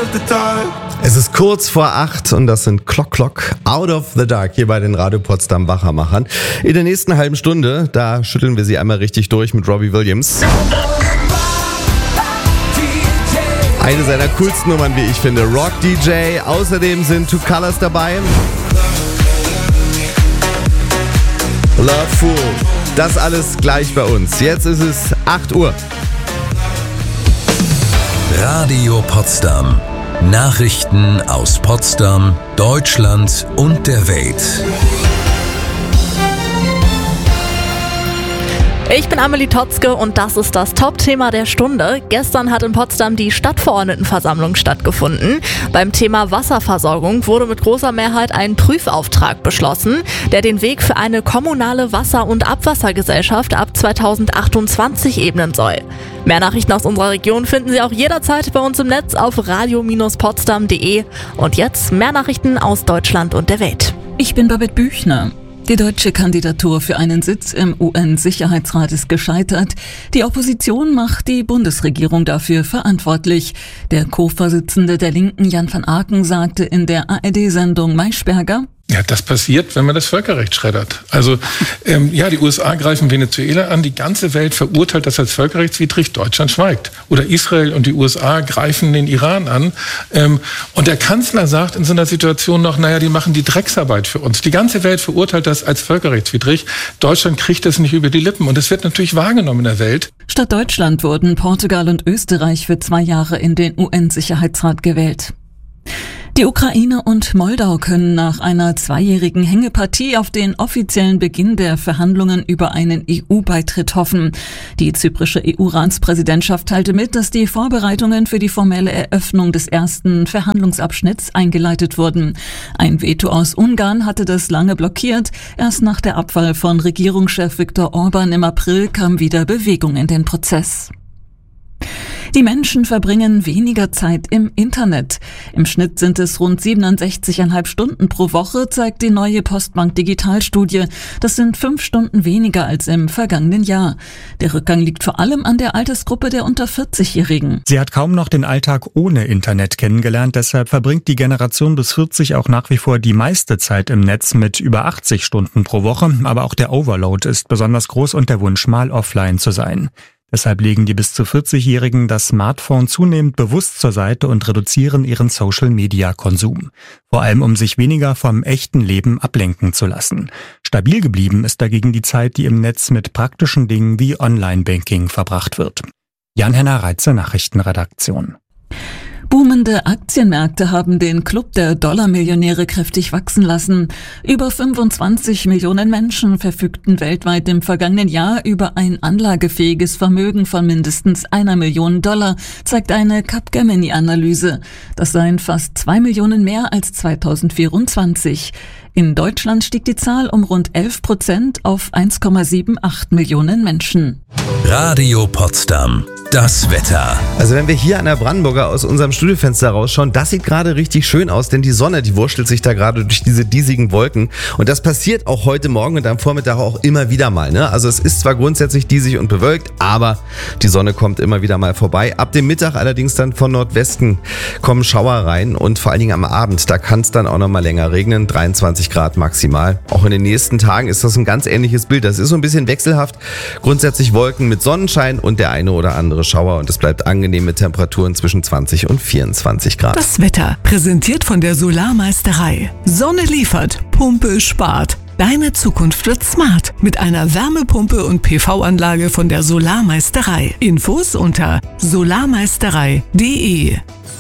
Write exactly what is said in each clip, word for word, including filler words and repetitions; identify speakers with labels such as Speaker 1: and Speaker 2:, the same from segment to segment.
Speaker 1: of the dark.
Speaker 2: Es ist kurz vor acht und das sind Clock Clock Out of the Dark hier bei den Radio Potsdam Wachermachern. In der nächsten halben Stunde, da schütteln wir sie einmal richtig durch mit Robbie Williams. Eine seiner coolsten Nummern, wie ich finde, Rock D J. Außerdem sind Two Colors dabei. Loveful. Das alles gleich bei uns. Jetzt ist es acht Uhr.
Speaker 3: Radio Potsdam. Nachrichten aus Potsdam, Deutschland und der Welt.
Speaker 4: Ich bin Amelie Totzke und das ist das Top-Thema der Stunde. Gestern hat in Potsdam die Stadtverordnetenversammlung stattgefunden. Beim Thema Wasserversorgung wurde mit großer Mehrheit ein Prüfauftrag beschlossen, der den Weg für eine kommunale Wasser- und Abwassergesellschaft ab zweitausendachtundzwanzig ebnen soll. Mehr Nachrichten aus unserer Region finden Sie auch jederzeit bei uns im Netz auf radio Bindestrich potsdam punkt de. Und jetzt mehr Nachrichten aus Deutschland und der Welt.
Speaker 5: Ich bin Babette Büchner. Die deutsche Kandidatur für einen Sitz im U N-Sicherheitsrat ist gescheitert. Die Opposition macht die Bundesregierung dafür verantwortlich. Der Co-Vorsitzende der Linken, Jan van Aken, sagte in der A R D-Sendung Maischberger:
Speaker 6: Ja, das passiert, wenn man das Völkerrecht schreddert. Also ähm, ja, die U S A greifen Venezuela an, die ganze Welt verurteilt das als völkerrechtswidrig, Deutschland schweigt. Oder Israel und die U S A greifen den Iran an. Ähm, und der Kanzler sagt in so einer Situation noch, naja, die machen die Drecksarbeit für uns. Die ganze Welt verurteilt das als völkerrechtswidrig. Deutschland kriegt das nicht über die Lippen. Und es wird natürlich wahrgenommen in der Welt.
Speaker 5: Statt Deutschland wurden Portugal und Österreich für zwei Jahre in den U N-Sicherheitsrat gewählt. Die Ukraine und Moldau können nach einer zweijährigen Hängepartie auf den offiziellen Beginn der Verhandlungen über einen E U-Beitritt hoffen. Die zyprische E U-Ratspräsidentschaft teilte mit, dass die Vorbereitungen für die formelle Eröffnung des ersten Verhandlungsabschnitts eingeleitet wurden. Ein Veto aus Ungarn hatte das lange blockiert. Erst nach der Abwahl von Regierungschef Viktor Orban im April kam wieder Bewegung in den Prozess. Die Menschen verbringen weniger Zeit im Internet. Im Schnitt sind es rund siebenundsechzig Komma fünf Stunden pro Woche, zeigt die neue Postbank Digitalstudie. Das sind fünf Stunden weniger als im vergangenen Jahr. Der Rückgang liegt vor allem an der Altersgruppe der unter vierzig-Jährigen.
Speaker 7: Sie hat kaum noch den Alltag ohne Internet kennengelernt. Deshalb verbringt die Generation bis vierzig auch nach wie vor die meiste Zeit im Netz mit über achtzig Stunden pro Woche. Aber auch der Overload ist besonders groß und der Wunsch, mal offline zu sein. Deshalb legen die bis zu vierzig-Jährigen das Smartphone zunehmend bewusst zur Seite und reduzieren ihren Social-Media-Konsum. Vor allem, um sich weniger vom echten Leben ablenken zu lassen. Stabil geblieben ist dagegen die Zeit, die im Netz mit praktischen Dingen wie Online-Banking verbracht wird. Jan-Henner Reitze, Nachrichtenredaktion.
Speaker 5: Boomende Aktienmärkte haben den Club der Dollarmillionäre kräftig wachsen lassen. Über fünfundzwanzig Millionen Menschen verfügten weltweit im vergangenen Jahr über ein anlagefähiges Vermögen von mindestens einer Million Dollar, zeigt eine Capgemini-Analyse. Das seien fast zwei Millionen mehr als zweitausendvierundzwanzig. In Deutschland stieg die Zahl um rund elf Prozent auf eins Komma achtundsiebzig Millionen Menschen.
Speaker 3: Radio Potsdam. Das Wetter.
Speaker 2: Also wenn wir hier an der Brandenburger aus unserem Studiofenster rausschauen, das sieht gerade richtig schön aus, denn die Sonne, die wurschtelt sich da gerade durch diese diesigen Wolken. Und das passiert auch heute Morgen und am Vormittag auch immer wieder mal. Ne? Also es ist zwar grundsätzlich diesig und bewölkt, aber die Sonne kommt immer wieder mal vorbei. Ab dem Mittag allerdings dann von Nordwesten kommen Schauer rein und vor allen Dingen am Abend, da kann es dann auch noch mal länger regnen, dreiundzwanzig Grad maximal. Auch in den nächsten Tagen ist das ein ganz ähnliches Bild. Das ist so ein bisschen wechselhaft. Grundsätzlich Wolken mit Sonnenschein und der eine oder andere Schauer und es bleibt angenehm mit Temperaturen zwischen zwanzig und vierundzwanzig Grad.
Speaker 8: Das Wetter, präsentiert von der Solarmeisterei. Sonne liefert, Pumpe spart. Deine Zukunft wird smart mit einer Wärmepumpe und P V-Anlage von der Solarmeisterei. Infos unter solarmeisterei punkt de.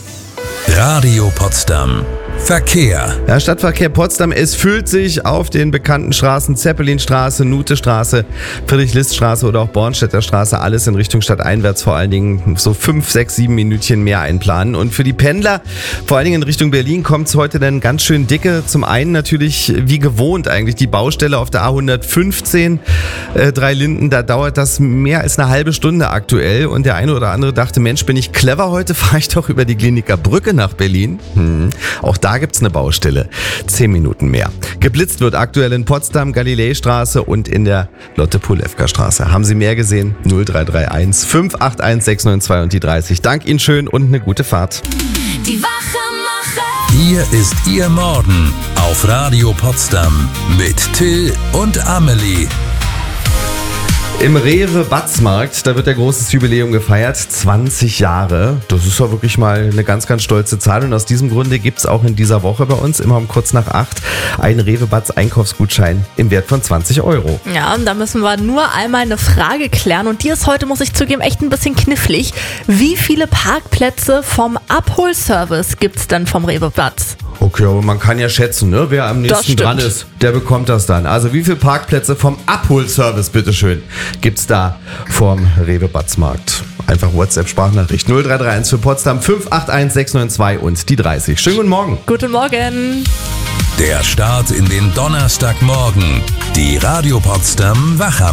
Speaker 3: Radio Potsdam. Verkehr.
Speaker 2: Ja, Stadtverkehr Potsdam, es füllt sich auf den bekannten Straßen Zeppelinstraße, Nutestraße, Friedrich-List-Straße oder auch Bornstädter Straße, alles in Richtung stadteinwärts, vor allen Dingen so fünf, sechs, sieben Minütchen mehr einplanen. Und für die Pendler, vor allen Dingen in Richtung Berlin, kommt es heute dann ganz schön dicke. Zum einen natürlich wie gewohnt eigentlich die Baustelle auf der A hundertfünfzehn, äh, Dreilinden, da dauert das mehr als eine halbe Stunde aktuell und der eine oder andere dachte, Mensch, bin ich clever heute, fahre ich doch über die Kliniker Brücke nach Berlin. Hm. Auch da gibt's eine Baustelle. Zehn Minuten mehr. Geblitzt wird aktuell in Potsdam, Galileistraße und in der Lotte-Pulewka-Straße. Haben Sie mehr gesehen? null drei drei eins fünf acht eins sechs neun zwei und die dreißig. Dank Ihnen schön und eine gute Fahrt.
Speaker 1: Die Wachemacher.
Speaker 3: Hier ist Ihr Morgen auf Radio Potsdam mit Till und Amelie.
Speaker 2: Im Rewe Batzmarkt, da wird der großes Jubiläum gefeiert, zwanzig Jahre. Das ist ja wirklich mal eine ganz, ganz stolze Zahl und aus diesem Grunde gibt es auch in dieser Woche bei uns immer um kurz nach acht einen Rewe Batz Einkaufsgutschein im Wert von zwanzig Euro.
Speaker 4: Ja, und da müssen wir nur einmal eine Frage klären und die ist heute, muss ich zugeben, echt ein bisschen knifflig. Wie viele Parkplätze vom Abholservice gibt es denn vom Rewe Batz?
Speaker 2: Okay, aber man kann ja schätzen, ne? Wer am nächsten dran ist, der bekommt das dann. Also wie viele Parkplätze vom Abholservice, bitteschön, gibt's da vorm Rewe Batzmarkt? Einfach WhatsApp-Sprachnachricht null drei drei eins für Potsdam fünf acht eins sechs neun zwei und die dreißig. Schönen guten Morgen.
Speaker 4: Guten Morgen.
Speaker 3: Der Start in den Donnerstagmorgen. Die Radio Potsdam Wachamacher.